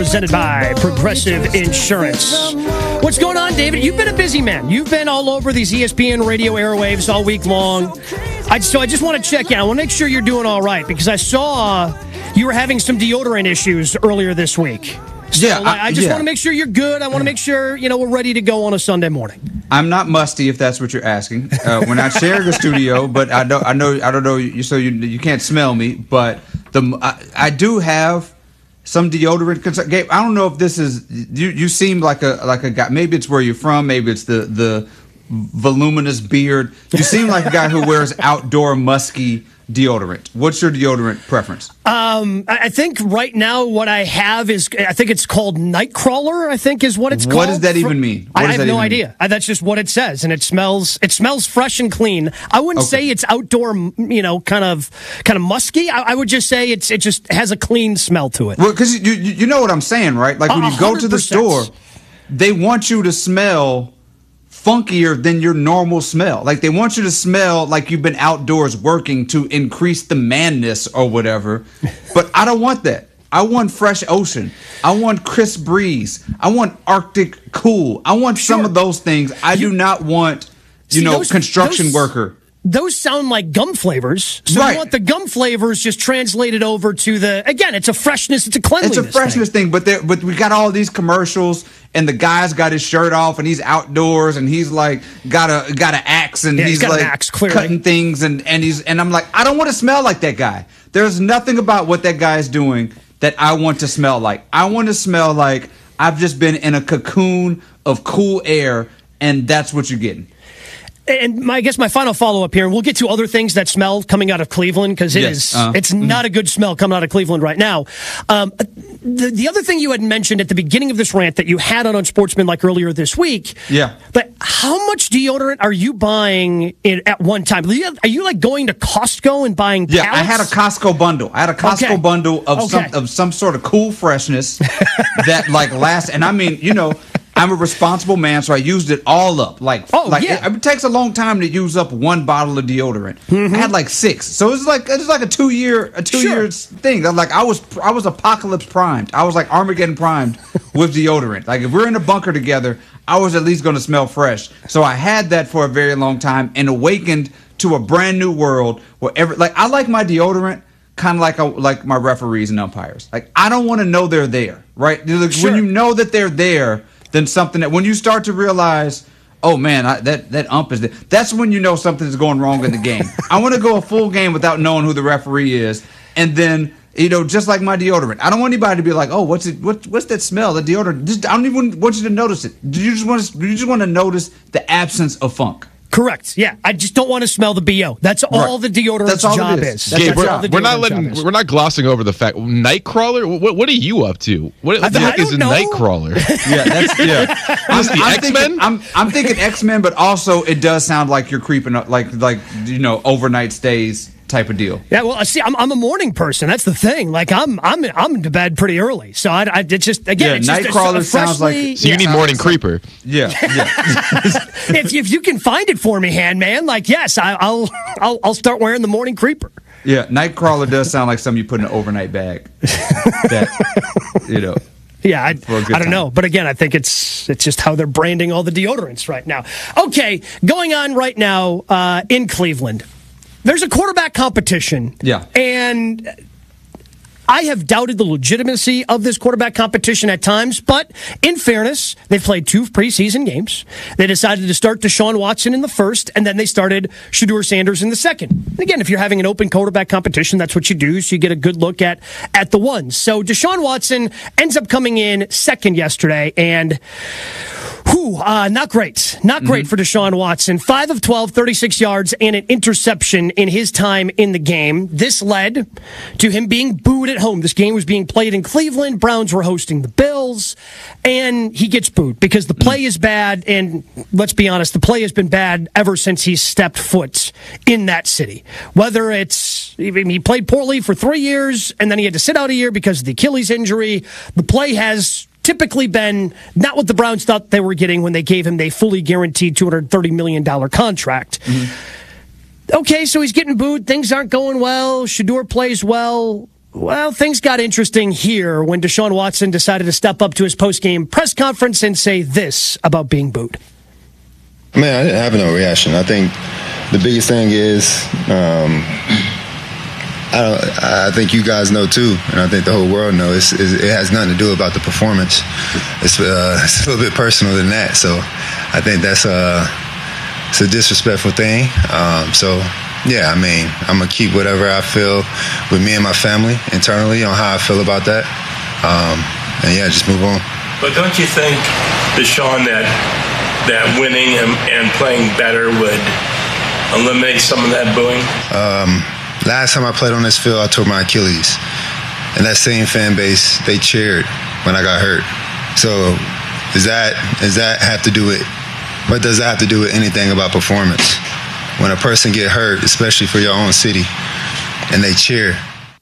presented by Progressive Insurance. What's going on, David? You've been a busy man. You've been all over these ESPN radio airwaves all week long. So I just want to check in. I want to make sure you're doing all right, because I saw you were having some deodorant issues earlier this week. So I just want to make sure you're good. I want to make sure, we're ready to go on a Sunday morning. I'm not musty, if that's what you're asking. We're not sharing a studio, but I don't know you, so you can't smell me. But I do have some deodorant concern. Gabe, I don't know if this is you seem like a guy. Maybe it's where you're from. Maybe it's the voluminous beard. You seem like a guy who wears outdoor musky deodorant. What's your deodorant preference? I think right now what I have is, I think it's called Nightcrawler, I think is what it's called. What does that even mean? I have no idea. That's just what it says, and it smells fresh and clean. I wouldn't say it's outdoor, kind of musky. I would just say it just has a clean smell to it. Well, because you know what I'm saying, right? Like when you go to the 100%. store, they want you to smell funkier than your normal smell. Like they want you to smell like you've been outdoors working to increase the manness or whatever. But I don't want that. I want fresh ocean. I want crisp breeze. I want Arctic cool. I want some of those things. I do not want, construction worker. Those sound like gum flavors. So right. You want the gum flavors just translated over to it's a freshness, it's a cleanliness It's a freshness thing, but we got all these commercials, and the guy's got his shirt off, and he's outdoors, and he's like got an axe, and he's like axe, cutting things, and I'm like, I don't want to smell like that guy. There's nothing about what that guy is doing that I want to smell like. I want to smell like I've just been in a cocoon of cool air, and that's what you're getting. And I guess my final follow-up here, and we'll get to other things that smell coming out of Cleveland, because it's not a good smell coming out of Cleveland right now. The other thing you had mentioned at the beginning of this rant that you had on Unsportsmanlike earlier this week, but how much deodorant are you buying at one time? Are you like going to Costco and buying pallets? I had a Costco bundle. I had a Costco bundle of some sort of cool freshness that like lasts, and I mean, I'm a responsible man, so I used it all up. It takes a long time to use up one bottle of deodorant. Mm-hmm. I had like 6, so it's like a 2 year thing. I was apocalypse primed. I was like Armageddon primed with deodorant. Like if we're in a bunker together, I was at least going to smell fresh. So I had that for a very long time and awakened to a brand new world where I like my deodorant kind of like my referees and umpires. Like I don't want to know they're there, right? When you know that they're there. Then something that when you start to realize, oh man, that ump is there. That's when you know something is going wrong in the game. I want to go a full game without knowing who the referee is, and then just like my deodorant, I don't want anybody to be like, oh, what's that smell? The deodorant. I don't even want you to notice it. You just want to notice the absence of funk. Correct. Yeah, I just don't want to smell the BO. That's all the deodorant's job is. Gabe, we're not glossing over the fact. Nightcrawler. What are you up to? What the heck is a Nightcrawler? That's the X-Men. I'm thinking X-Men, but also it does sound like you're creeping up, like overnight stays type of deal. Yeah, well, see, I'm a morning person. That's the thing. Like I'm into bed pretty early, so it's just Nightcrawler sounds like. So you need morning creeper. Yeah. if you can find it for me, Handman, yes, I'll start wearing the morning creeper. Yeah, Nightcrawler does sound like something you put in an overnight bag. Yeah, I don't know. But again, I think it's just how they're branding all the deodorants right now. Okay, going on right now in Cleveland. There's a quarterback competition. Yeah. And I have doubted the legitimacy of this quarterback competition at times, but in fairness, they've played 2 preseason games. They decided to start Deshaun Watson in the first, and then they started Shedeur Sanders in the second. And again, if you're having an open quarterback competition, that's what you do, so you get a good look at the ones. So Deshaun Watson ends up coming in second yesterday, and not great. Not great for Deshaun Watson. 5 of 12, 36 yards, and an interception in his time in the game. This led to him being booed at home. This game was being played in Cleveland. Browns were hosting the Bills, and he gets booed because the play is bad, and let's be honest, the play has been bad ever since he stepped foot in that city. Whether he played poorly for 3 years, and then he had to sit out a year because of the Achilles injury, the play has typically been not what the Browns thought they were getting when they gave him the fully guaranteed $230 million contract. Mm-hmm. Okay, so he's getting booed. Things aren't going well. Shedeur plays well. Well, things got interesting here when Deshaun Watson decided to step up to his post-game press conference and say this about being booed. Man, I didn't have no reaction. I think the biggest thing is, I think you guys know too, and I think the whole world knows, it has nothing to do about the performance. It's a little bit personal than that. So I think it's a disrespectful thing. Yeah, I mean, I'm going to keep whatever I feel with me and my family internally on how I feel about that. And yeah, just move on. But don't you think, Deshaun, that winning and playing better would eliminate some of that booing? Last time I played on this field, I tore my Achilles. And that same fan base, they cheered when I got hurt. So does that have to do with, what does that have to do with anything about performance? When a person get hurt, especially for your own city, and they cheer.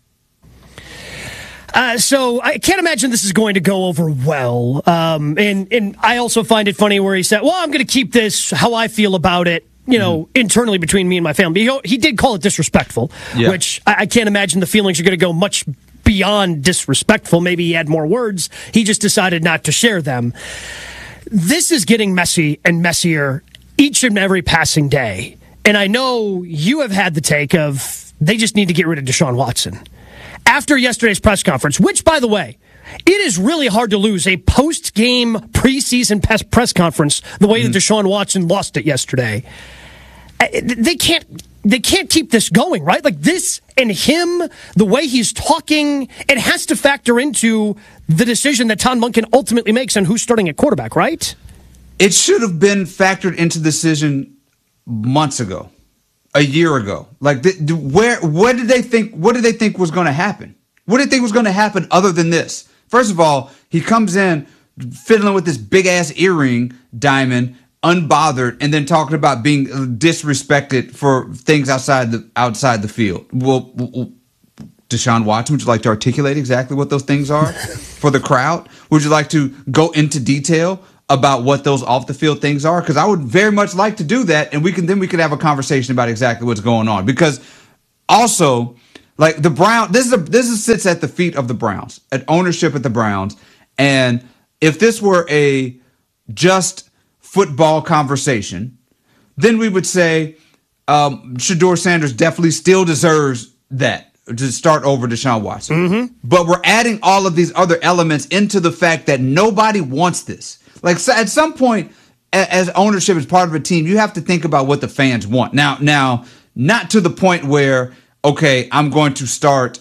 So I can't imagine this is going to go over well. And I also find it funny where he said, well, I'm going to keep this how I feel about it, internally between me and my family. He did call it disrespectful, which I can't imagine the feelings are going to go much beyond disrespectful. Maybe he had more words. He just decided not to share them. This is getting messy and messier each and every passing day. And I know you have had the take of they just need to get rid of Deshaun Watson. After yesterday's press conference, which, by the way, it is really hard to lose a post-game preseason press conference the way that Deshaun Watson lost it yesterday. They can't keep this going, right? Like this and him, the way he's talking, it has to factor into the decision that Todd Monken ultimately makes on who's starting at quarterback, right? It should have been factored into the decision months ago, a year ago. Like, what did they think was going to happen? What did they think was going to happen other than this? First of all, he comes in fiddling with this big ass earring diamond, unbothered, and then talking about being disrespected for things outside the field. Well, Deshaun Watson, would you like to articulate exactly what those things are for the crowd? Would you like to go into detail about what those off the field things are? Because I would very much like to do that, and we could have a conversation about exactly what's going on. Because also, like the Browns, this sits at the feet of the Browns, at ownership at the Browns. And if this were a just football conversation, then we would say Shedeur Sanders definitely still deserves that to start over Deshaun Watson. Mm-hmm. But we're adding all of these other elements into the fact that nobody wants this. Like, at some point, as ownership, as part of a team, you have to think about what the fans want. Now, not to the point where, okay, I'm going to start,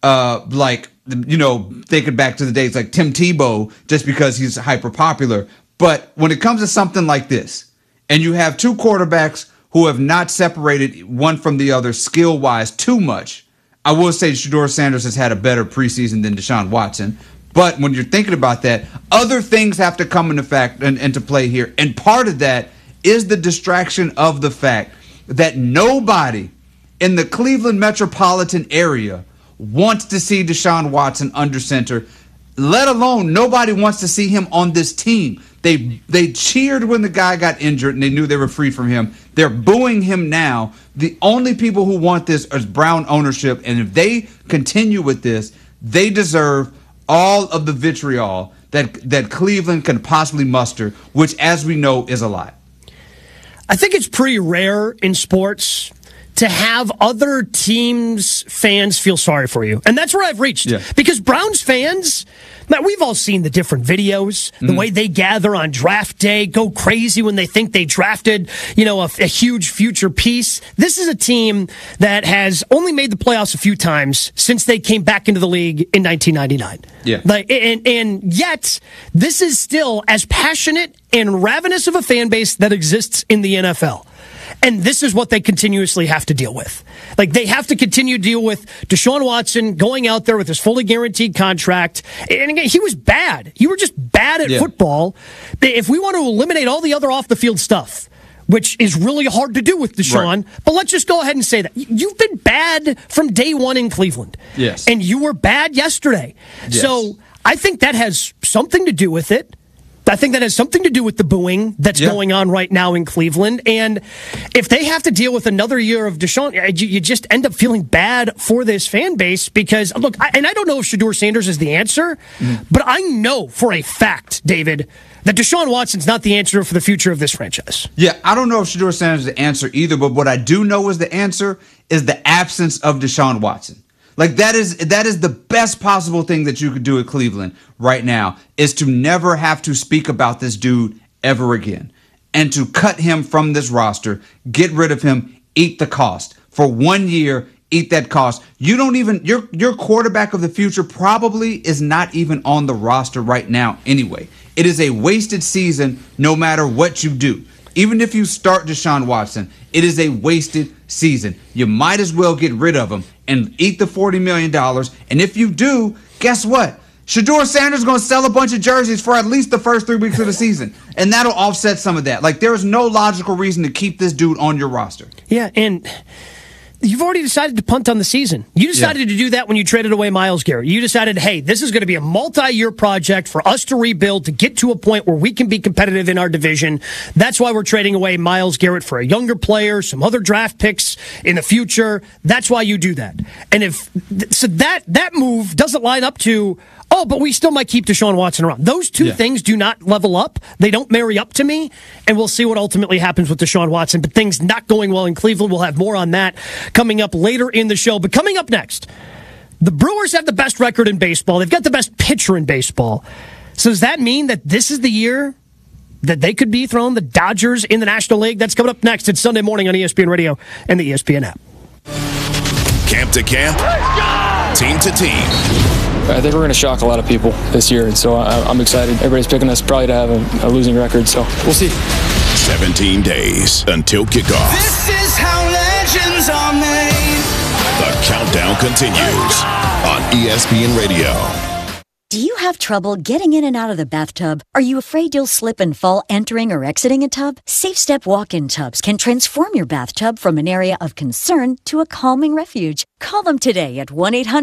thinking back to the days like Tim Tebow, just because he's hyper popular. But when it comes to something like this, and you have two quarterbacks who have not separated one from the other skill-wise too much, I will say Shedeur Sanders has had a better preseason than Deshaun Watson. But when you're thinking about that, other things have to come into fact and into play here. And part of that is the distraction of the fact that nobody in the Cleveland metropolitan area wants to see Deshaun Watson under center, let alone nobody wants to see him on this team. They cheered when the guy got injured and they knew they were free from him. They're booing him now. The only people who want this is Brown ownership. And if they continue with this, they deserve all of the vitriol that Cleveland can possibly muster, which, as we know, is a lot. I think it's pretty rare in sports to have other teams' fans feel sorry for you. And that's where I've reached. Yeah. Because Browns fans, man, we've all seen the different videos, the way they gather on draft day, go crazy when they think they drafted, a huge future piece. This is a team that has only made the playoffs a few times since they came back into the league in 1999. Yeah. And yet, this is still as passionate and ravenous of a fan base that exists in the NFL. And this is what they continuously have to deal with. Like, they have to continue to deal with Deshaun Watson going out there with his fully guaranteed contract. And again, he was bad. You were just bad at football. If we want to eliminate all the other off-the-field stuff, which is really hard to do with Deshaun, right, but let's just go ahead and say that. You've been bad from day one in Cleveland. Yes. And you were bad yesterday. Yes. So I think that has something to do with it. I think that has something to do with the booing that's going on right now in Cleveland. And if they have to deal with another year of Deshaun, you just end up feeling bad for this fan base because, look, I don't know if Shedeur Sanders is the answer, but I know for a fact, David, that Deshaun Watson's not the answer for the future of this franchise. Yeah, I don't know if Shedeur Sanders is the answer either, but what I do know is the answer is the absence of Deshaun Watson. Like that is the best possible thing that you could do at Cleveland right now is to never have to speak about this dude ever again and to cut him from this roster, get rid of him, eat the cost for 1 year, eat that cost. You don't even your quarterback of the future probably is not even on the roster right now anyway. It is a wasted season no matter what you do. Even if you start Deshaun Watson, it is a wasted season. You might as well get rid of him and eat the $40 million. And if you do, guess what? Shedeur Sanders is going to sell a bunch of jerseys for at least the first 3 weeks of the season. And that'll offset some of that. Like, there is no logical reason to keep this dude on your roster. Yeah, and you've already decided to punt on the season. You decided to do that when you traded away Myles Garrett. You decided, hey, this is going to be a multi-year project for us to rebuild, to get to a point where we can be competitive in our division. That's why we're trading away Myles Garrett for a younger player, some other draft picks in the future. That's why you do that. And if so that move doesn't line up to, but we still might keep Deshaun Watson around. Those two things do not level up. They don't marry up to me, and we'll see what ultimately happens with Deshaun Watson. But things not going well in Cleveland. We'll have more on that coming up later in the show. But coming up next, the Brewers have the best record in baseball. They've got the best pitcher in baseball. So does that mean that this is the year that they could be throwing the Dodgers in the National League? That's coming up next. It's Sunday morning on ESPN Radio and the ESPN app. Camp to camp, team to team. I think we're going to shock a lot of people this year, and so I'm excited. Everybody's picking us probably to have a losing record, so we'll see. 17 days until kickoff. This is how legends are made. The countdown continues on ESPN Radio. Do you have trouble getting in and out of the bathtub? Are you afraid you'll slip and fall entering or exiting a tub? SafeStep walk-in tubs can transform your bathtub from an area of concern to a calming refuge. Call them today at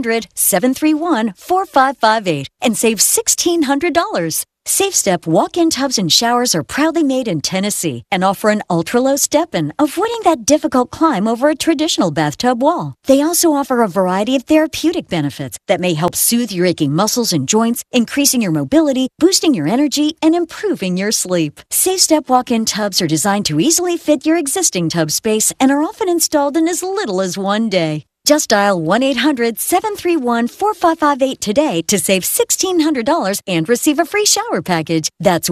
1-800-731-4558 and save $1,600. SafeStep walk-in tubs and showers are proudly made in Tennessee and offer an ultra-low step-in, avoiding that difficult climb over a traditional bathtub wall. They also offer a variety of therapeutic benefits that may help soothe your aching muscles and joints, increasing your mobility, boosting your energy, and improving your sleep. SafeStep walk-in tubs are designed to easily fit your existing tub space and are often installed in as little as 1 day. Just dial 1-800-731-4558 today to save $1,600 and receive a free shower package. That's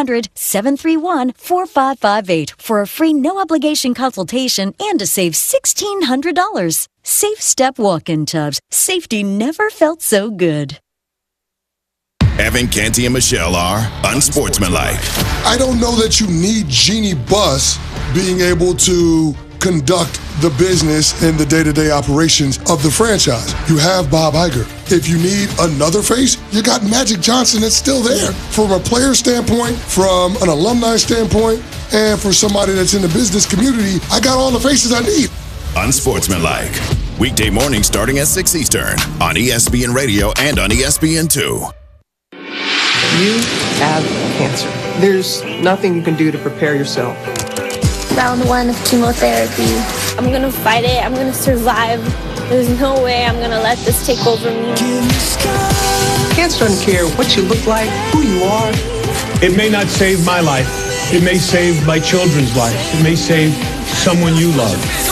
1-800-731-4558 for a free no-obligation consultation and to save $1,600. SafeStep walk-in tubs. Safety never felt so good. Evan, Canty, and Michelle are unsportsmanlike. I don't know that you need Jeannie Buss being able to conduct the business and the day-to-day operations of the franchise. You have Bob Iger. If you need another face, you got Magic Johnson that's still there. From a player standpoint, from an alumni standpoint, and for somebody that's in the business community, I got all the faces I need. Unsportsmanlike. Weekday morning starting at 6 Eastern on ESPN Radio and on ESPN2. You have cancer. There's nothing you can do to prepare yourself. Round 1 of chemotherapy. I'm going to fight it. I'm going to survive. There's no way I'm going to let this take over me. Cancer doesn't care what you look like, who you are. It may not save my life. It may save my children's life. It may save someone you love.